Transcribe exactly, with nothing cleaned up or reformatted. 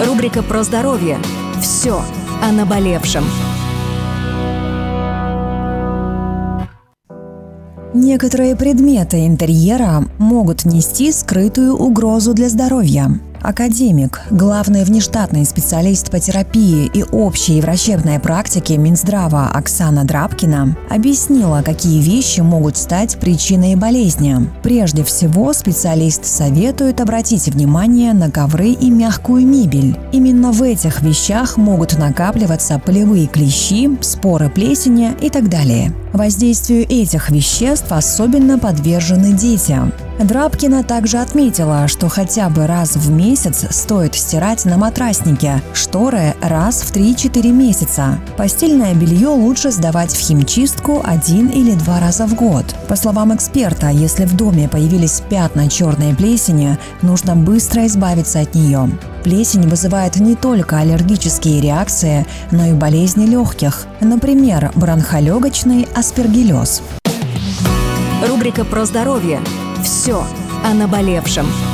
Рубрика про здоровье. Все о наболевшем. Некоторые предметы интерьера могут нести скрытую угрозу для здоровья. Академик, главный внештатный специалист по терапии и общей врачебной практике Минздрава Оксана Драбкина объяснила, какие вещи могут стать причиной болезни. Прежде всего, специалист советует обратить внимание на ковры и мягкую мебель. Именно в этих вещах могут накапливаться пылевые клещи, споры плесени и так далее. Воздействию этих веществ особенно подвержены дети. Драбкина также отметила, что хотя бы раз в месяц стоит стирать на матраснике, шторы раз в три-четыре месяца. Постельное белье лучше сдавать в химчистку один или два раза в год. По словам эксперта, если в доме появились пятна черной плесени, нужно быстро избавиться от нее. Плесень вызывает не только аллергические реакции, но и болезни легких, например, бронхолегочный аспергиллез. Рубрика про здоровье. Все о наболевшем.